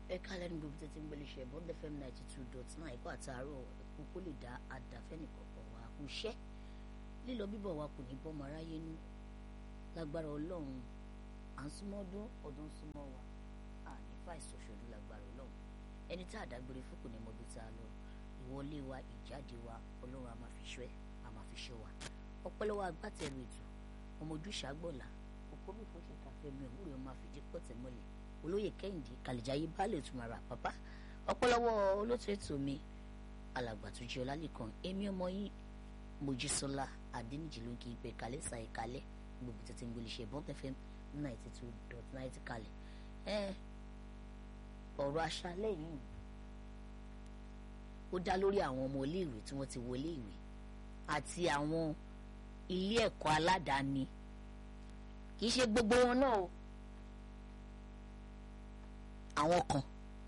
ẹ̀ka lẹ́nu gbogbo tẹ́tí ń gbélé ṣe Bond FM 92.9 ẹ̀kọ́ àtàárọ̀ ẹ̀kú kó lè dá àdàfẹ́nìkọ̀ọ̀kan wa kú iṣẹ́ lílọ bíbọ̀ wa kò ní bọ́mọ aráyé nú lágbára ọlọ́run à ń súnmọ́ ọdún súnmọ́ wa à ní fàìsàn ṣòro lágbára ọlọ́run ẹni tá àdágbére fún kò ní mọ ibi tá a lọ ìwọlé wa ìjáde wa ọlọ́run a máa fi ṣọ́ ẹ a máa fi ṣọ́ wa ọpẹ́lọ́wọ́ agbátẹrù ètò ọmọ ojúṣàgbọ̀là òkú bí fún ṣe kàfẹ́ mi òwúrọ̀ máa fìdí pọ̀tẹ́ mọ́lẹ̀ olóyè kẹ́hìndé kàlìjáyé baálẹ̀ ìtumọ̀ra bàbá ọpọlọwọ olóòtú ètò mi alàgbàtúnjẹ ọlálẹ́kan èmi ọmọ yín mojísọ́lá adéníjì ló ń kí n pé kalẹ̀ sa ìkalẹ̀ gbogbo tètè ń gbélé ṣe Bond FM 92.9 kalẹ̀ ọ̀rọ̀ aṣálẹ̀ yìí ó dá lórí àwọn ọmọ iléèwé tí wọ́n ti wọlé ìwé àti àwọn ilé ẹ̀kọ́ aládàáni kì í ṣe gbogbo wọn náà o àwọn kan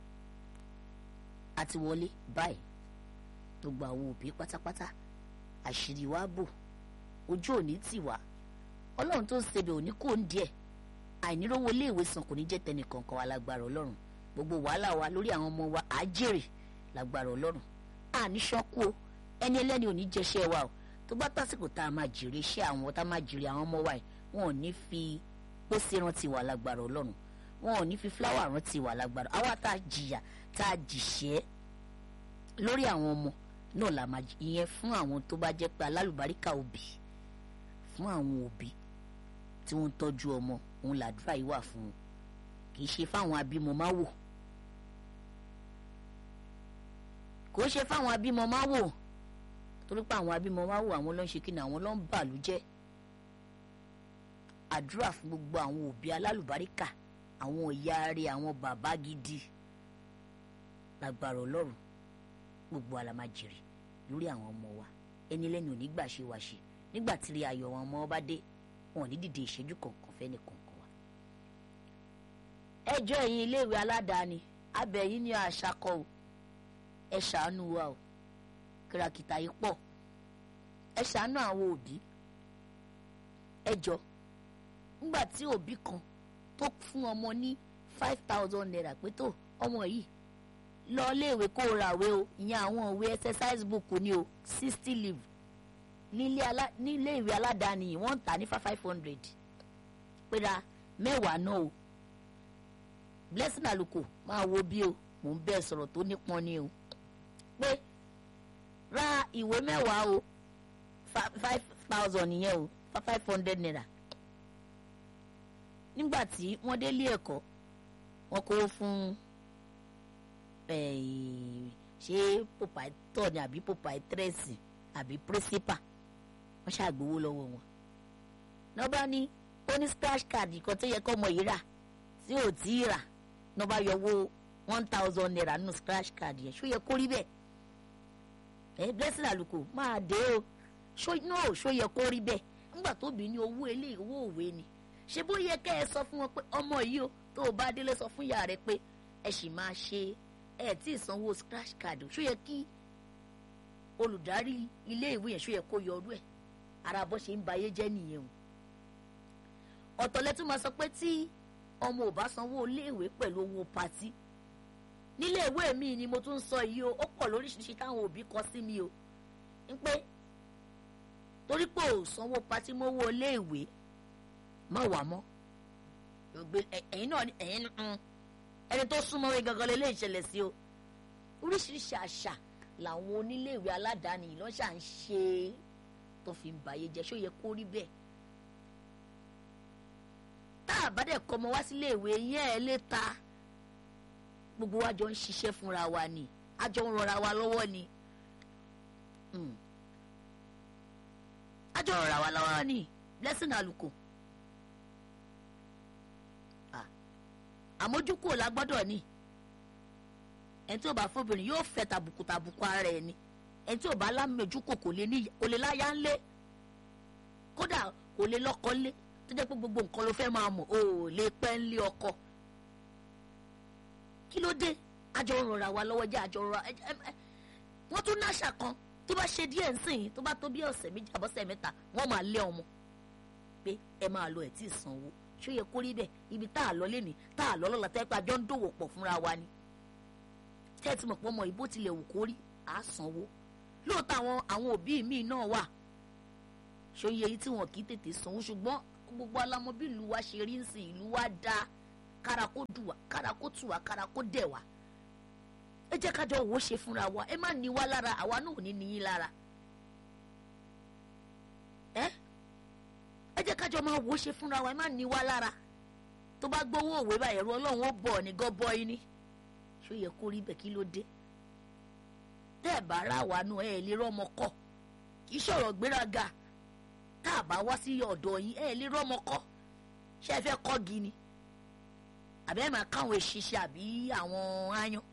àti wọlé báyìí gbogbo àwọn òbí pátápátá àṣírí wa bò ojú òní tì wá ọlọ́run tó ń ṣebẹ̀ òní kò ń díẹ̀ àìnírówó iléèwé san kò ní jẹ́ tẹnìkankan wa lágbára ọlọ́run gbogbo wàhálà wa lórí àwọn ọmọ wa á jèrè lágbára ọlọ́run àní ṣọ́kú o ẹni ẹlẹ́ni ò ní jẹ́ṣẹ́ wa o tó bá tásìkò tá a máa jèrè iṣẹ́ àwọn tá a máa jèrè àwọn ọmọ wa yìí wọn ò ní fi pósí rántí wa lágbára ọlọ́run wọn ò ní fi fúláwà rántí wà lágbára àwa tá a jìyà tá a jìṣẹ́ lórí àwọn ọmọ náà la máa ìyẹn fún àwọn tó bá jẹ́ pé alálùbáríkà òbí fún àwọn òbí tí wọ́n ń tọ́jú ọmọ òun làdúrà yìí wà fún un kì í ṣe fáwọn abímọ máa wò kò ṣe fáwọn abímọ máa wò torí pé àwọn abímọ máa wò àwọn ló ń ṣe kí ni àwọn ló ń bàlú jẹ́ àdúrà fún gbogbo àwọn òbí alálùbáríkà àwọn ìyá rẹ̀ àwọn bàbá gidi lágbára ọlọ́run gbogbo alamajiri lórí àwọn ọmọ wa ẹni lẹ́nu ò ní gbà ṣe wá ṣe nígbà tí rí ayọ̀ àwọn ọmọ bá dé wọn ò ní dìde ìṣẹ́jú kọ̀ọ̀kan fẹ́ni kọ̀ọ̀kan wa. ẹjọ́ ẹ̀yin iléèwé aládàáni abẹ́yìn ní àṣàkọ o ẹ ṣàánú wa o kìràkìtà yìí pọ̀ ẹ ṣàánú àwọn òbí ẹjọ́ nígbà tí òbí kan tó fún ọmọ ní 5,000 naira pé tó ọmọ yìí lọ léèwé kó o ràwé o ìyẹn àwọn òwe exercise book ni o 60 leave nílé ìwé aládàáni yìí wọ́n ń tà ní 500 péra mẹ́wàá náà o Blessing Àlùkò máa wo bí o mò ń bẹ́ẹ̀ sọ̀rọ̀ tó nípọn ni o pé ra ìwé mẹ́wàá o 5,000 nìyẹn o 500 naira nígbà tí wọ́n délé ẹ̀kọ́ wọ́n kó fún ṣé proprietor ni àbí proprietress àbí principal wọ́n ṣàgbówó lọ́wọ́ wọn. nọ́bà ní ó ní scratch card kan tó yẹ kọ́ ọmọ yìí rà tí ò tí ì rà nọ́bà yọwọ́ 1,000 naira nínú scratch card yẹn ṣó yẹ kó rí bẹ́ẹ̀. Blessing Àlùkò máa dé o ṣó yẹ kó rí bẹ́ẹ̀ nígbà tó bí ní owó eléyìí owó òwe ni ṣé bó yẹ kẹ́ ẹ sọ fún wọn pé ọmọ yìí o tó o bá délé sọ fún ìyá rẹ pé ẹ sì máa ṣe ẹ tí ì sanwó scratch card ṣó yẹ kí olùdarí ilé ìwé yẹn ṣó yẹ kó yọrú ẹ ara bó ṣe ń ba ayé jẹ́ nìyẹn o ọ̀tọ̀lẹ́tún máa sọ pé tí ọmọ ò bá sanwó iléèwé pẹ̀lú owó patí nílé ìwé mi ni mo tún sọ yìí o ó pọ̀ lóríṣiríṣi táwọn òbí kọ sí mi o ń pé torí pé ò sanwó patí mọ́wọ́ iléèwé má wà mọ́ ẹ̀yin náà ẹni tó súnmọ́ ẹ gangan lè ṣẹlẹ̀ sí o oríṣiríṣi àṣà làwọn oníléèwé aládàáni lọ́ṣà ń ṣe tó fi ń bàyé jẹ́ ṣó yẹ kó rí bẹ́ẹ̀ tá a bá dẹ̀ kọ́ ọmọ wá sílé ìwé yẹn ẹ lè ta gbogbo wa jọ ń ṣiṣẹ́ fúnra wa ni a jọ ń rọra wa lọ́wọ́ ni a jọ ń rọra wa lọ́wọ́ ni Blessing Àlùkò àmójúkò la gbọ́dọ̀ ní ẹni tí ò bá fóbìnrin yóò fẹ́ tàbùkù ara ẹ̀ ni ẹni tí ò bá lámójúkò kò lè láyà ńlé kódà kò lè lọ́kọ ńlé tó jẹ́ pé gbogbo nǹkan ló fẹ́ máa mọ̀ ò lè pẹ́ ńlé ọkọ kí ló dé àjọ rọra wa lọ́wọ́ jẹ́ àjọ rọra wọ́n tún náṣà kan tó bá ṣe díẹ̀ nsìn tó bá tó bí ọ̀sẹ̀ méjì àbọ̀sẹ̀ mẹ́ta wọ́n máa lé ọmọ pé ẹ máa lọ ẹ̀ tí ì sanwó ṣó yẹ kó rí bẹ́ẹ̀ ibi tá a lọ lénìí tá a lọ lọ́la tẹ́ pé àjọ ń dòwò pọ̀ fúnra wa ni tẹ́ ẹ ti mọ̀ pé ọmọ ìbò tilẹ̀ wù kó rí á sanwó. Lóòótọ́ àwọn òbí mi náà wà ṣòye yìí tí wọn kì í tètè sanwó, ṣùgbọ́n gbogbo alámọ̀ bí ìlú wa ṣe rí ń sìn, ìlú wa dá kára kó dù wá, kára kó tù wá, kára kó dẹ̀ wá. Ẹ jẹ́ kájọ òwò ṣe fúnra wa, ẹ má ní wá lára, àwa náà ò ní ní yín lára. Ẹ jẹ́ kájọ máa wò ṣe fúnra wa, ẹ má ní wá lára. Tó bá gbowó òwe báyìí ẹ̀rù Ọlọ́run ó bọ̀ ní gọ́bọ́í ní. Ṣó yẹ kó rí bẹ́ẹ̀, kí ló dé? Tẹ́ ẹ̀ bá rà wá nù ẹ̀ lè rọ́mọ kọ́, kì í ṣọ̀rọ̀ gbéraga. Tá a bá wá sí ọ̀dọ̀ yín ẹ̀ lè rọ́mọ kọ́, ṣé ẹ fẹ́ kọ́ gi ni? Àbẹ́ máa káwọn èṣìṣẹ́ àbí àwọn áyán.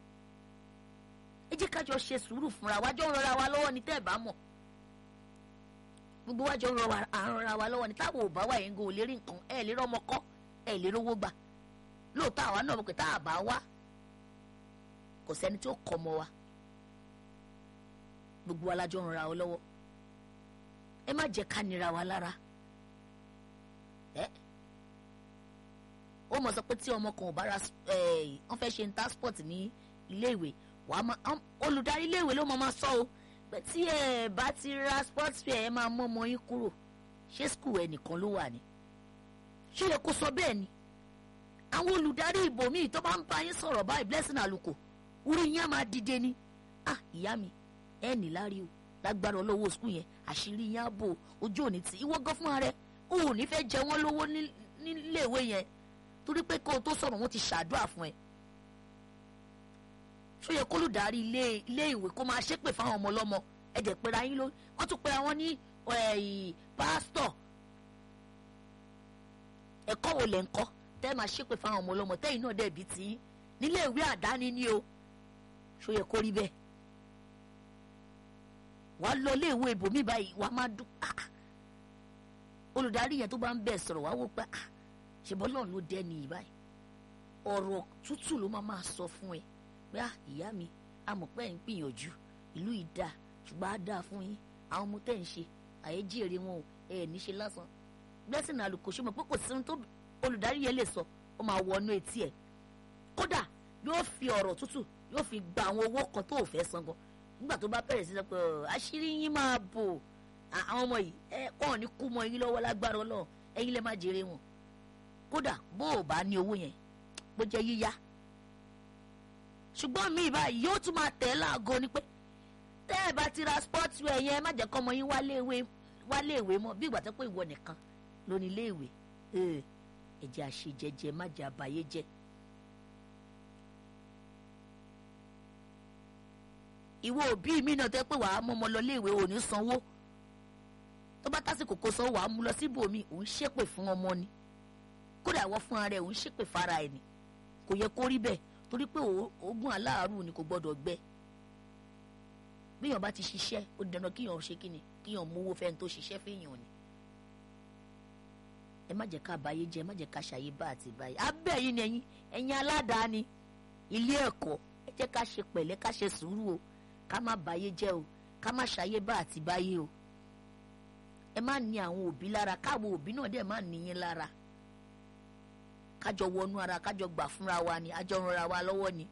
Ẹ jẹ́ kájọ ṣe sùúrù fúnra wa, jọ ń rọra wa lọ́wọ́ ni tẹ́ ẹ̀ bá mọ̀. Gbogbo wa jọ ń rọra wa lọ́wọ́ ni, táwọn ò bá wà yín gan ò lè rí nǹkan, ẹ̀ lè rọ́mọ kọ́, ẹ̀ lè rówó gbà. Lóòótọ́ àwa náà mọ̀ pé tá a bá wá kò sẹ́ni tí ó kọ́ ọmọ wa. Gbogbo wa la jọ ń rọra wa lọ́wọ́. Ẹ má jẹ́ ká nira wa lára. Ó mọ̀ sọ pé tí ọmọ kan ò bá ra wọ́n fẹ́ ṣe intersport ní ilé ìwé, olùdarí ilé ìwé ló máa sọ o pé tí ẹ bá ti ra sports fair ẹ máa mú ọmọ yín kúrò. Ṣé school ẹ nìkan ló wà ní? Ṣé yẹ kó sọ bẹ́ẹ̀ ni? Àwọn olùdarí ibòmíì tó bá ń bá yín sọ̀rọ̀ báyìí Blessing Àlùkò, orí yín á máa dìde ni. Ìyá mi ẹ ní lárí o, lágbára ọlọ́wọ́ school yẹn àṣírí yín á bò, ojú òní tí ìwọ gan fún ara ẹ ò ní fẹ́ jẹ wọ́n lówó nílé ìwé yẹn torí pé kó o tó sọ̀rọ̀ wọ́n ti ṣàdúrà fún ẹ. Ṣó yẹ kó olùdarí ilé ìwé kó máa ṣépè fáwọn ọmọ ọlọ́mọ? Ẹ jẹ́ pera yín lórí, wọ́n tún pera wọn ní pásítọ̀. Ẹ̀kọ́ wo lẹ̀ ń kọ́ tẹ́ máa ṣépè fáwọn ọmọ ọlọ́mọ tẹ́yìn náà dẹ̀ bí tí nílé ìwé àdáni ni o? Ṣó yẹ kó rí bẹ́ẹ̀? Wàá lọ ilé ìwé ibòmí báyìí wàá máa dùn. Olùdarí yẹn tó bá ń bẹ̀ sọ̀rọ̀ wàá wò pé ṣèbọ́ náà ló dẹ́ ni ìbáyìí. Ọ̀rọ̀ tútù ló máa sọ fún ẹ pé ìyá mi àmọ̀ pé ẹ̀ ń gbìyànjú, ìlú yìí dáa ṣùgbọ́n á dáa fún yín, àwọn ọmọ tẹ́ ń ṣe àyéjèrè wọn ò ní ṣe lásán. Blessing Àlùkò ṣe mọ̀ pé kò sí ohun tó olùdarí yẹn lè sọ, ó máa wọnú etí ẹ̀. Kódà yóò fi ọ̀rọ̀ tútù yóò fi gba àwọn owó kan tó ò fẹ́ san gan. Nígbà tó bá bẹ̀rẹ̀ sí sọ pé àṣírí yín máa bò, àwọn ọmọ yìí kàn ní kú mọ́ yín lọ́wọ́ lágbára Ọlọ́run, ẹ̀yin lè má jèrè wọn. Kódà bó o bá ní owó yẹn bó jẹ́ yíyá, ṣùgbọ́n mi báyìí yóò tún máa tẹ̀ láago ni pé tẹ́ ẹ bá ti ra sports wear yẹn má jẹ́ kọ́ ọmọ yín wálé ìwé mọ́, bí ìgbà tó pé ìwọ nìkan ló ní ilé ìwé. Ẹ jẹ́ àṣejẹjẹ, má jẹ́ àbáyé jẹ́. Ìwọ òbí mi náà tẹ́ pé wàá mú ọmọ lọ ilé ìwé ò ní sanwó, tó bá tásìkò kó sanwó wàá mú lọ síbòmí, òun ṣépè fún ọmọ ni. Kódà wọ́n fún ara ẹ̀ òun ṣépè fara ẹ̀ ni. Kò yẹ kó rí bẹ́ẹ̀ torí pé oògùn aláàárù ni kò gbọ́dọ̀ gbẹ. Bíyàn bá ti ṣiṣẹ́ ó dandan kíyàn ṣe kíni, kíyàn mówó fẹ́ni tó ṣiṣẹ́ fẹ́yàn ni. Ẹ má jẹ́ ká báyé jẹ́, ẹ má jẹ́ ká ṣàyé bá àti báyé. Abẹ́ yìí ni ẹ̀yin aládàáni ilé ẹ̀kọ́, ẹ jẹ́ ká ṣe pẹ̀lẹ́, ká ṣe sùúrù o, ká má báyé jẹ́ o, ká má ṣàyé bá àti báyé o. Ẹ má ní àwọn òbí lára, káwọn òbí náà dẹ̀ má níyín lára. Kájọ wọnú ara, kájọ gbà fúnra wa ni, àjọ rọra wa lọ́wọ́ ni.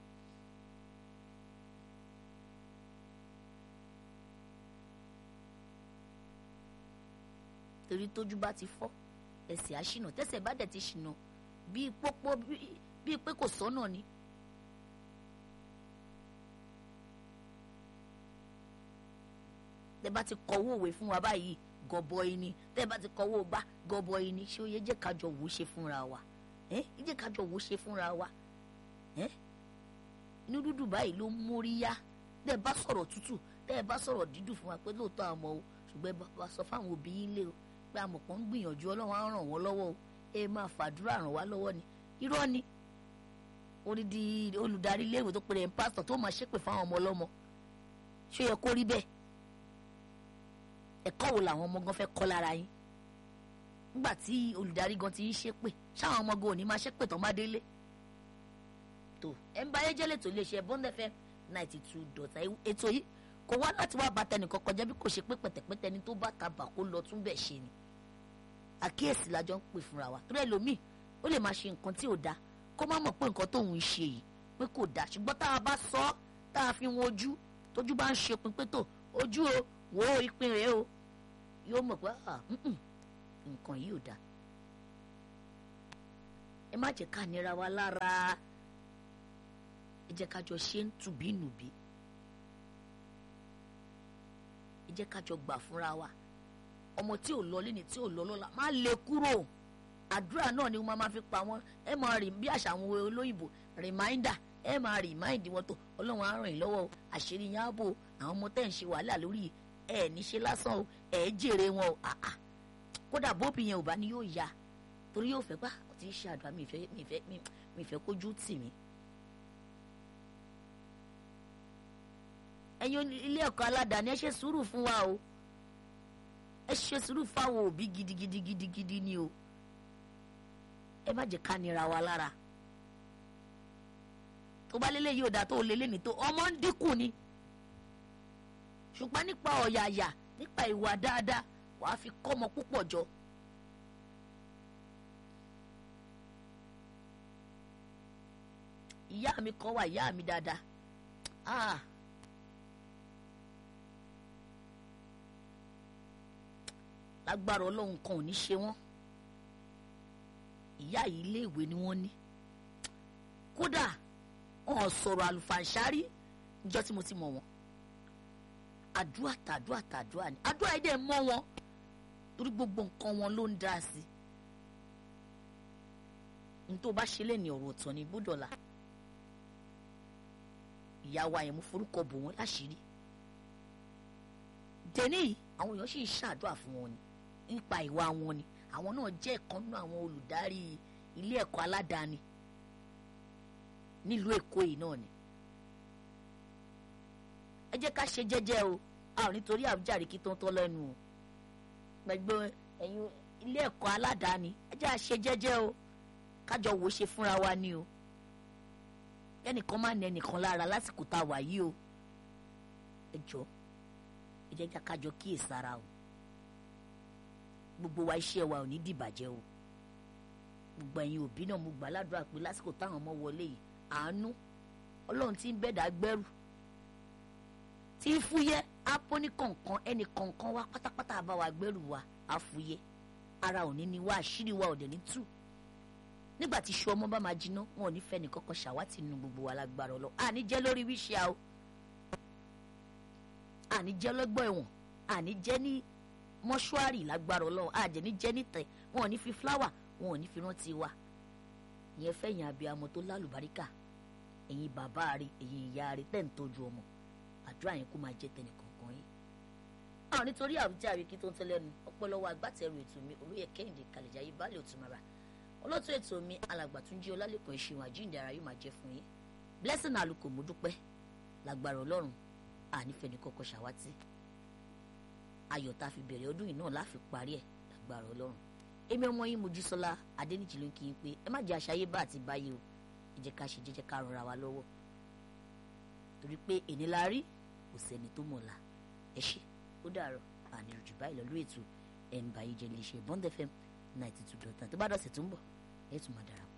Torí tójú bá ti fọ́ ẹsẹ̀ á ṣìnà, tẹ́sẹ̀ bá dẹ̀ ti ṣìnà bíi pópó bíi pé kò sọ́nà ni. Tẹ́ bá ti kọwọ́ òwe fún wa báyìí gọbọi ni, tẹ́ bá ti kọwọ́ gbá gọbọi ni. Ṣé ó yẹ jẹ́ kájọ wò ṣe fúnra wa? Jẹ́ kájọ wò ṣe fúnra wa. Inú dúdú báyìí ló móríyá. Tẹ́ bá sọ̀rọ̀ tútù, tẹ́ bá sọ̀rọ̀ dídùn fún wa pé lóòótọ́ àmọ́ o, ṣùgbọ́n ẹ bá sọ fáwọn òbí yín lé o pé àmọ̀pọ̀ ń gbìyànjú, Ọlọ́run á ràn wọ́n lọ́wọ́ o, ẹ máa fàdúrà ràn wá lọ́wọ́ ni. Irọ́ ni. Odidi olùdarí iléèwé tó pèrè pásítọ̀ tó máa ṣépè fáwọn ọmọ ọlọ́mọ. Ṣé ó yẹ kó rí bẹ́ẹ̀? Ẹ̀kọ́ wo làwọn ọmọ gan fẹ́ kọ́ lára yín? Nígbà tí olùdarí gan ti ń ṣépè, ṣáwọn ọmọ gan ò ní máa ṣépè tán bá délé? Tó ẹ ń bá ayé jẹ́ lẹ́tọ̀ọ́ iléeṣẹ́ Bond FM 92.9. Ètò yìí kò wá láti wá bàtà nìkan kọjá bí kò ṣe pé pẹ̀tẹ̀pẹ̀tẹ̀ ni tó bá tabà kó lọ tún bẹ̀ ṣe ni. Àkíyèsí la jọ ń pè fúnra wa. Torí ẹlòmíì ó lè máa ṣe nǹkan tí ò dáa kó má mọ̀ pé nǹkan tóun ń ṣe yìí pé kò dáa, ṣùgbọ́n tá a bá sọ ọ́ tá a fi wọn ojú tójú bá ń ṣe pin pé tó ojú o wò ó ìpín rèé o, yóò mọ̀ pé nǹkan yìí ò dáa. ẹ má jẹ́ ká nira wa lára, ẹ jẹ́ ká jọ ṣe ń tùbínùbí, ẹ jẹ́ ká jọ gbà fúnra wa. ọmọ tí ò lọ lẹ́ni tí ò lọ lọ́la má lè kúrò, àdúrà náà ni wọ́n máa fi pa wọ́n. ẹ máa rìn bí àṣà àwọn olóyìnbó reminder, ẹ máa remind wọn tó ọlọ́run á ràn yín lọ́wọ́ o, àṣírí yín á bò, àwọn ọmọ tẹ́ ń ṣe wàhálà lórí ẹ ní ṣe lásán o, ẹ jèrè wọn o. kódà bóbi yẹn ò bá ní yóò ya, torí yóò fẹ́ tí í ṣe àdúrà mi ìfẹ́ kójú tì mí. ẹ̀yin ilé ẹ̀kọ́ aládàáni ẹ ṣe sùúrù fún wa o, ẹ ṣe sùúrù fáwọn òbí gidigidi ni o, ẹ má jẹ́ ká nira wa lára. tó bá lélẹ̀ yóò dá tó lélẹ̀ ní tó ọmọ ń dínkù ni, ṣùgbọ́n nípa ọ̀yàyà nípa ìwà dáadáa wàá fi kọ́mọ púpọ̀ jọ. ìyá mi kan wà, ìyá mi dáadáa, lágbára ọlọ́run kan ò ní ṣe wọ́n. ìyá yìí iléèwé ni wọ́n ní, kódà wọn sọ̀rọ̀ àlùfàǹṣárí níjọ́ tí mo ti mọ̀ wọ́n. àdúrà ni àdúrà yìí dẹ̀ mọ́ wọn torí gbogbo nǹkan wọn ló ń dá sí i. ní tó bá ṣe lé ní ọ̀rọ̀ ọ̀tọ̀ ní búdọ̀là. ìyá wa yẹn mo forúkọ bò wọ́n láṣìírí. dẹ́ni àwọn èèyàn sì ń ṣàdúrà fún wọn ni nípa ìwà wọn ni. àwọn náà jẹ́ ìkan nínú àwọn olùdarí ilé ẹ̀kọ́ aládàáni nílùú Èkó yìí náà ni. ẹ jẹ́ ká ṣe jẹ́jẹ́ o, a ò nítorí àwùjáre kí tó ń tọ́ lẹ́nu o. gbẹ̀gbẹ́ ẹ̀yin ilé ẹ̀kọ́ aládàáni ẹ jẹ́ à ṣe jẹ́jẹ́ o, kájọ wò ó ṣe fúnra wa ni o. ẹnìkan má ní ẹnìkan lára lásìkò tá a wà yìí o. ẹ jọ̀ọ́ ẹ jẹ́ kájọ kíyèsára o. gbogbo wa iṣẹ́ wa ò ní dìbàjẹ́ o. gbogbo ẹ̀yin òbí náà mo gbà ládùúrà pé lásìkò táwọn ọmọ wọlé yìí àánú ọlọ́run tí ń bẹ̀dà gbẹ́rù tí ń fúyẹ́ ápóní kọ̀ọ̀kan ẹnì kọ̀ọ̀kan wa pátápátá bá wa gbẹ́rù wa á fúyẹ́, ara òní ni wá, àṣírí wa ò dẹ̀ ní tú. nígbà tí iṣu ọmọ bá máa jiná wọn ò ní fẹ́ nìkankan ṣàwátì nínú gbogbo wa lágbára ọlọ́. àní jẹ́ lórí wíṣẹ́ o, àní jẹ́ lọ́gbọ́ ẹ̀wọ̀n, àní jẹ́ ní mọ́ṣúárì lágbára ọlọ́, àjẹ́ ní jẹ́ nítẹ̀, wọn ò ní fi fúláwà, wọn ò ní fi rántí wa. ìyẹn fẹ̀yìn abiyamọ tó lálùbáríkà, ẹ̀yin bàbá rẹ̀, ẹ̀yin ìyá rẹ̀ tẹ̀ ń tọ́jú ọmọ, àdúrà yẹn kó máa jẹ́ tẹnì kọ̀ọ̀kan yín. àwọn nítorí àwùjáre kí tó ń tẹ́lẹ̀nu ọpọlọwọ agbátẹrù ètò mi olóyè Kẹ́hìndé Kàlẹ̀jáyé baálé òtúmọ̀ra, olóòtú ètò mi alàgbà Túnjí Ọlálẹ́kan ìṣeun àjíǹde ara yóò máa jẹ́ fún yín. Blessing Àlùkò mo dúpẹ́ lágbára ọlọ́run, ànífẹ́ ní kọ́kọ́ ṣàwátì. ayọ̀ tá a fi bẹ̀rẹ̀ ọdún yìí náà láfi parí ẹ̀ lágbára ọlọ́run. èmi ọmọ yín Mojísọ́lá Adéníjì ló ń kí yín pé ẹ má jẹ́ àṣàyé bá àti báyé o, ẹ jẹ́ ká ṣe jẹ́jẹ́ ká rọra wa lọ́wọ́, torí pé èní la rí kò sẹ́ni tó mọ̀la. ẹ ṣé, ó dàárọ̀, àní ojú báyìí lọ lórí ètò ẹ̀ ń bá yín jẹ́ lè ṣe Bond FM 92.9 tó bá dọ̀sẹ̀ tó ń bọ̀ ẹ̀ tún máa darapọ̀.